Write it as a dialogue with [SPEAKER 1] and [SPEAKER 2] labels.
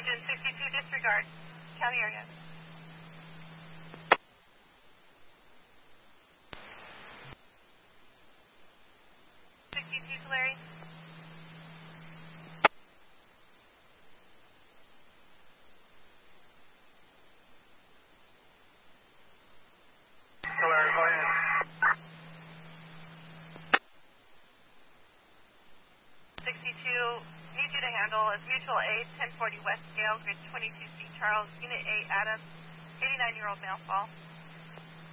[SPEAKER 1] engine 62, disregard. County area. 62, Tulare.
[SPEAKER 2] Tulare, go ahead.
[SPEAKER 1] 62, need you to handle as Mutual Aid, 1040 West Gale, grid 22C, Charles, Unit 8, Adams, 89-year-old male fall.